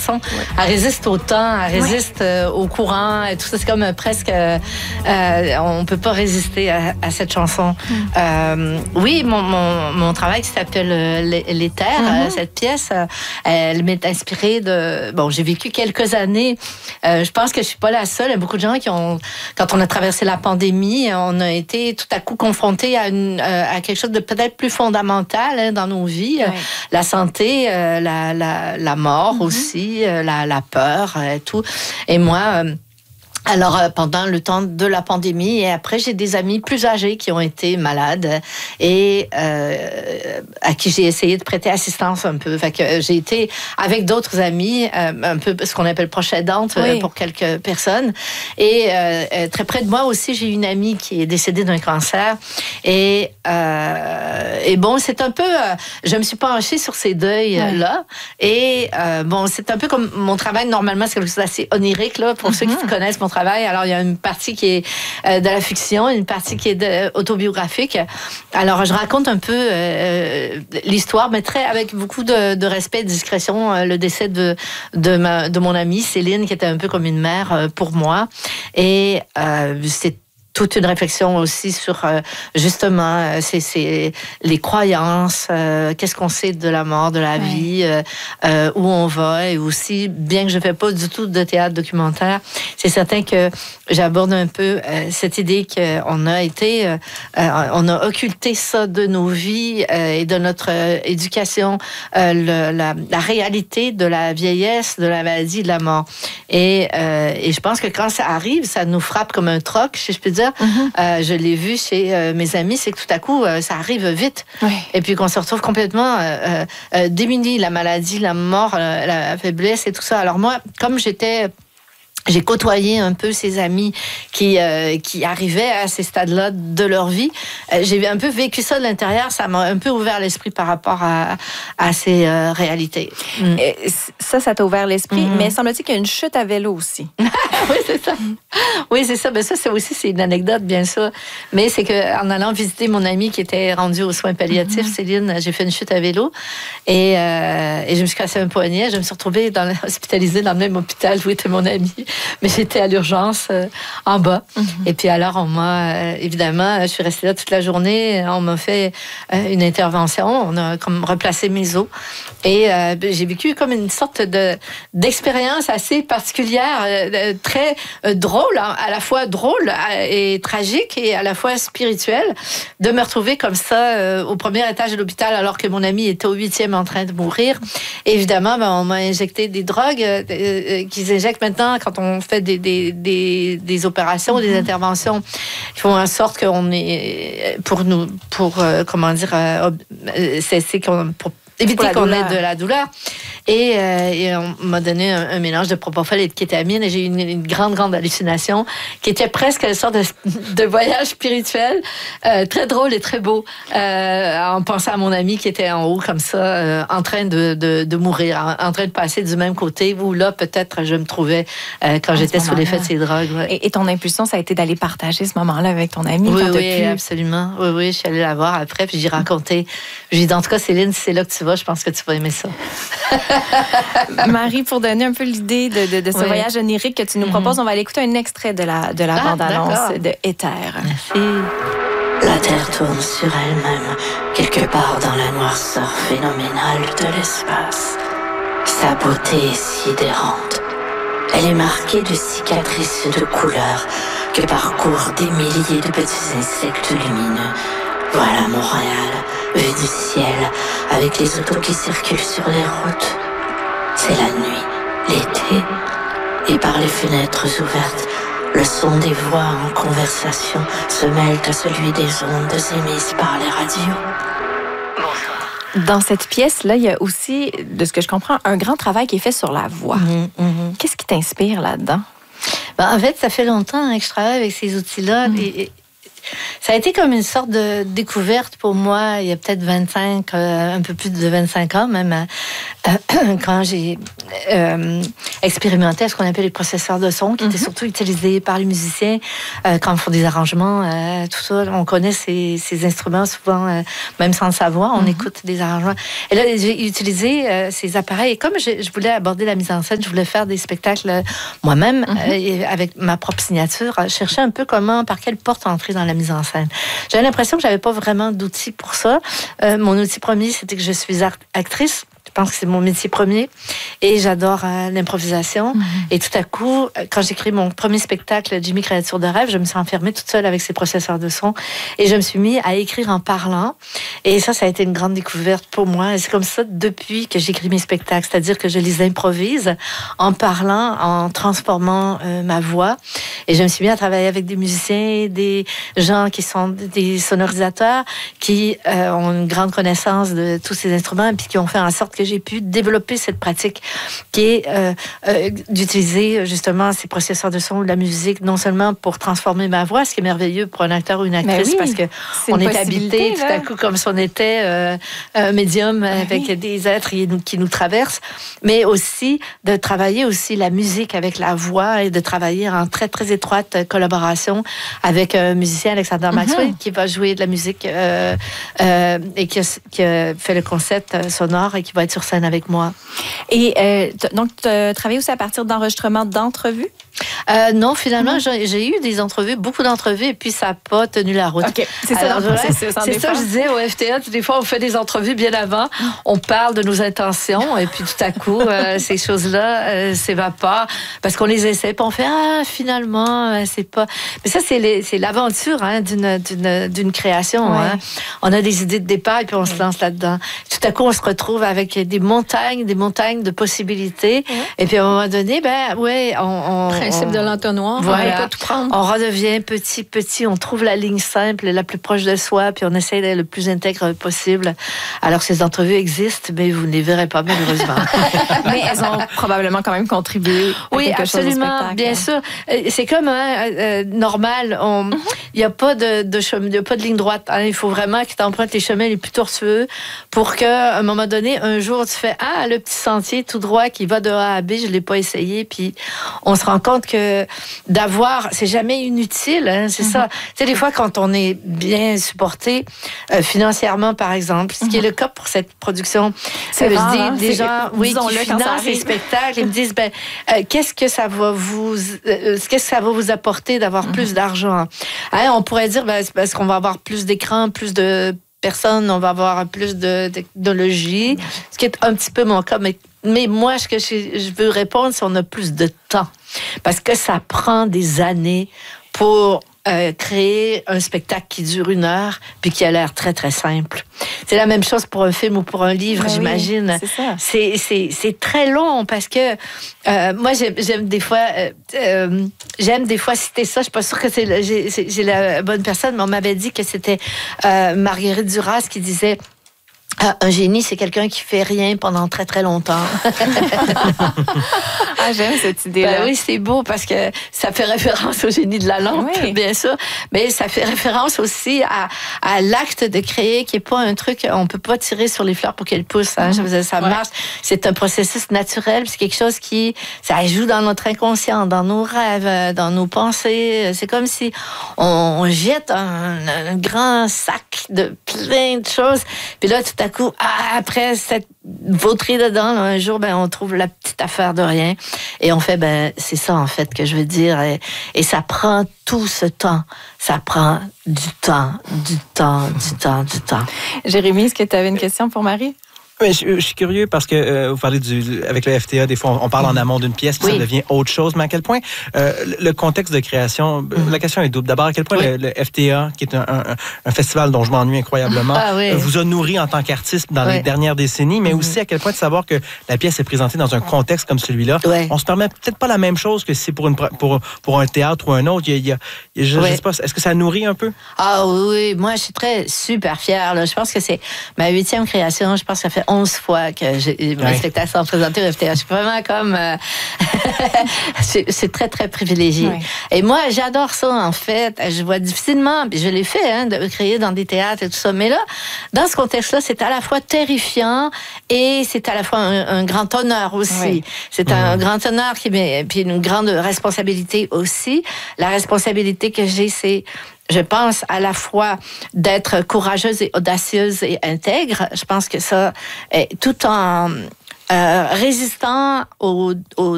chanson. Elle résiste au temps, elle résiste au courant, et tout ça. C'est comme presque... on peut pas résister à cette chanson. Oui, mon travail qui s'appelle L'éther, cette pièce, elle m'est inspirée de... Bon, j'ai vécu quelques années. Je pense que je suis pas la seule. Il y a beaucoup de gens qui ont... Quand on a traversé la pandémie, on a été tout à coup confrontés à quelque chose de peut-être plus fondamental dans nos vies. La santé, la mort aussi, la peur, tout. Et moi... Alors, pendant le temps de la pandémie et après, j'ai des amis plus âgés qui ont été malades et à qui j'ai essayé de prêter assistance un peu. Fait que j'ai été avec d'autres amis, un peu ce qu'on appelle proche aidante pour quelques personnes. Et très près de moi aussi, j'ai une amie qui est décédée d'un cancer. Et bon, c'est un peu... je me suis penchée sur ces deuils-là. Et bon, c'est un peu comme mon travail, normalement, c'est quelque chose d'assez onirique, là, pour ceux qui connaissent mon travail. Alors, il y a une partie qui est de la fiction, une partie qui est autobiographique. Alors, je raconte un peu l'histoire, mais avec beaucoup de respect et de discrétion, le décès de mon amie Céline, qui était un peu comme une mère pour moi. Et c'est toute une réflexion aussi sur justement c'est les croyances, qu'est-ce qu'on sait de la mort, de la vie, où on va, et aussi, bien que je ne fais pas du tout de théâtre documentaire, c'est certain que j'aborde un peu cette idée qu'on a été, on a occulté ça de nos vies et de notre éducation, la réalité de la vieillesse, de la maladie, de la mort. Et je pense que quand ça arrive, ça nous frappe comme un troc, si je peux dire. Je l'ai vu chez mes amis, c'est que tout à coup, ça arrive vite. Et puis qu'on se retrouve complètement démunis, la maladie, la mort, la faiblesse et tout ça. Alors moi, comme j'ai côtoyé un peu ces amis qui arrivaient à ces stades-là de leur vie. J'ai un peu vécu ça de l'intérieur. Ça m'a un peu ouvert l'esprit par rapport à ces réalités. Et ça t'a ouvert l'esprit. Mais semble-t-il qu'il y a une chute à vélo aussi. Oui, c'est ça. Oui, c'est ça. Ben ça, c'est une anecdote, bien sûr. Mais c'est qu'en allant visiter mon amie qui était rendue aux soins palliatifs, Céline, j'ai fait une chute à vélo. Et je me suis cassé un poignet. Je me suis retrouvée hospitalisée dans le même hôpital où était mon amie. Mais j'étais à l'urgence en bas. Et puis alors, on m'a, évidemment, je suis restée là toute la journée. On m'a fait une intervention. On a comme replacé mes os. Et j'ai vécu comme une sorte d'expérience assez particulière, très drôle, à la fois drôle et tragique et à la fois spirituelle, de me retrouver comme ça au premier étage de l'hôpital alors que mon ami était au 8e en train de mourir. Et évidemment, on m'a injecté des drogues qu'ils injectent maintenant quand on fait des opérations, des interventions qui font en sorte qu'on est pour comment dire, pour éviter qu'on ait de la douleur. Et on m'a donné un mélange de propofol et de kétamine, et j'ai eu une grande hallucination qui était presque une sorte de voyage spirituel, très drôle et très beau, en pensant à mon ami qui était en haut comme ça, en train de mourir, en train de passer du même côté où là peut-être je me trouvais quand j'étais sous l'effet de ces drogues. Et ton impulsion, ça a été d'aller partager ce moment-là avec ton ami? Oui, absolument. Oui, je suis allée la voir après, puis j'ai raconté. J'ai dit, en tout cas, Céline, si c'est là que tu vas, je pense que tu vas aimer ça. Marie, pour donner un peu l'idée de ce voyage onirique que tu nous proposes, on va aller écouter un extrait de la bande-annonce de Éther. Merci. La Terre tourne sur elle-même, quelque part dans la noirceur phénoménale de l'espace. Sa beauté est sidérante. Elle est marquée de cicatrices de couleurs que parcourent des milliers de petits insectes lumineux. Voilà Montréal, vue du ciel, avec les autos qui circulent sur les routes. C'est la nuit, l'été, et par les fenêtres ouvertes, le son des voix en conversation se mêle à celui des ondes émises par les radios. Dans cette pièce-là, il y a aussi, de ce que je comprends, un grand travail qui est fait sur la voix. Qu'est-ce qui t'inspire là-dedans? En fait, ça fait longtemps que je travaille avec ces outils-là. Et ça a été comme une sorte de découverte pour moi, il y a peut-être un peu plus de 25 ans même, quand j'ai expérimenter à ce qu'on appelle les processeurs de son, qui étaient surtout utilisés par les musiciens quand ils font des arrangements, tout ça. On connaît ces instruments souvent, même sans le savoir, on écoute des arrangements. Et là, j'ai utilisé ces appareils. Et comme je voulais aborder la mise en scène, je voulais faire des spectacles moi-même, avec ma propre signature, chercher un peu par quelle porte entrer dans la mise en scène. J'avais l'impression que j'avais pas vraiment d'outils pour ça. Mon outil premier, c'était que je suis actrice. Je pense que c'est mon métier premier et j'adore l'improvisation. Et tout à coup, quand j'ai créé mon premier spectacle, Jimmy Créature de rêve, je me suis enfermée toute seule avec ces processeurs de son et je me suis mis à écrire en parlant. Et ça a été une grande découverte pour moi. Et c'est comme ça depuis que j'écris mes spectacles, c'est-à-dire que je les improvise en parlant, en transformant ma voix. Et je me suis mis à travailler avec des musiciens, des gens qui sont des sonorisateurs, qui ont une grande connaissance de tous ces instruments et puis qui ont fait en sorte que j'ai pu développer cette pratique qui est d'utiliser justement ces processeurs de son ou de la musique, non seulement pour transformer ma voix, ce qui est merveilleux pour un acteur ou une actrice, parce que on est habité tout à coup comme si on était un médium avec des êtres qui nous traversent, mais aussi de travailler aussi la musique avec la voix et de travailler en très, très étroite collaboration avec un musicien, Alexander Maxwell, qui va jouer de la musique et qui a fait le concept sonore et qui va être sur scène avec moi. Et donc, tu as travaillé aussi à partir d'enregistrements d'entrevues? Non, finalement, j'ai eu des entrevues, beaucoup d'entrevues, et puis ça n'a pas tenu la route. OK, c'est ça. Alors, c'est ça que je disais au FTA. Des fois, on fait des entrevues bien avant, on parle de nos intentions, et puis tout à coup, ces choses-là s'évaporent, parce qu'on les essaie, puis on fait, finalement, c'est pas... Mais ça, c'est l'aventure d'une création. Hein. On a des idées de départ, et puis on se lance là-dedans. Tout à coup, on se retrouve avec des montagnes de possibilités, et puis à un moment donné, principe de l'entonnoir, voilà, on ne peut pas tout prendre. On redevient petit, on trouve la ligne simple, la plus proche de soi, puis on essaie d'être le plus intègre possible. Alors, ces entrevues existent, mais vous ne les verrez pas, malheureusement. Mais elles ont probablement quand même contribué à quelque chose au spectacle. Bien sûr. C'est comme normal, il n'y a pas de chemin, il n'y a pas de ligne droite. Hein. Il faut vraiment que tu empruntes les chemins les plus tortueux pour qu'à un moment donné, un jour, tu fais le petit sentier tout droit qui va de A à B, je ne l'ai pas essayé, puis on se rend compte que c'est jamais inutile, hein, c'est ça. Tu sais, des fois, quand on est bien supporté financièrement, par exemple, ce qui est le cas pour cette production, c'est rare, je dis, des gens qui financent les spectacles, ils me disent, qu'est-ce que ça va vous apporter d'avoir plus d'argent? Hein, on pourrait dire, c'est parce qu'on va avoir plus d'écrans, plus de personnes, on va avoir plus de technologie, ce qui est un petit peu mon cas, mais moi, ce que je veux répondre, c'est qu'on a plus de temps. Parce que ça prend des années pour créer un spectacle qui dure 1 heure puis qui a l'air très, très simple. C'est la même chose pour un film ou pour un livre, j'imagine. Oui, c'est très long parce que moi, j'aime des fois citer ça. Je suis pas sûre que j'ai la bonne personne, mais on m'avait dit que c'était Marguerite Duras qui disait... un génie, c'est quelqu'un qui fait rien pendant très, très longtemps. J'aime cette idée-là. Oui, c'est beau parce que ça fait référence au génie de la lampe, bien sûr, mais ça fait référence aussi à l'acte de créer qui n'est pas un truc, on ne peut pas tirer sur les fleurs pour qu'elles poussent. Hein. Je veux dire, ça marche. C'est un processus naturel, c'est quelque chose ça joue dans notre inconscient, dans nos rêves, dans nos pensées. C'est comme si on jette un grand sac de plein de choses, puis là, tout à coup, après cette vautrer dedans, là, un jour, on trouve la petite affaire de rien. Et on fait, c'est ça, en fait, que je veux dire. Et ça prend tout ce temps. Ça prend du temps. Jérémy, est-ce que tu avais une question pour Marie? Mais je suis curieux parce que vous parlez avec le FTA, des fois on parle en amont d'une pièce puis ça devient autre chose, mais à quel point le contexte de création, la question est double. D'abord, à quel point le FTA, qui est un festival dont je m'ennuie incroyablement, vous a nourri en tant qu'artiste dans les dernières décennies, mais aussi à quel point de savoir que la pièce est présentée dans un contexte comme celui-là. On se permet peut-être pas la même chose que si c'est pour un théâtre ou un autre. Je sais pas, est-ce que ça nourrit un peu? Oui, moi je suis super fière. Là. Je pense que c'est ma 8e création. Je pense que ça fait 11 fois que mes spectacles sont présentés au FTA. Je suis vraiment comme... c'est très, très privilégié. Oui. Et moi, j'adore ça, en fait. Je vois difficilement, puis je l'ai fait, de créer dans des théâtres et tout ça. Mais là, dans ce contexte-là, c'est à la fois terrifiant et c'est à la fois un grand honneur aussi. Oui. C'est un grand honneur puis une grande responsabilité aussi. La responsabilité que j'ai, c'est, je pense, à la fois d'être courageuse et audacieuse et intègre. Je pense que ça, tout en résistant aux